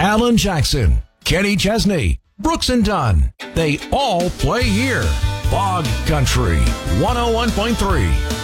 Alan Jackson, Kenny Chesney, Brooks and Dunn. They all play here. Fog Country 101.3.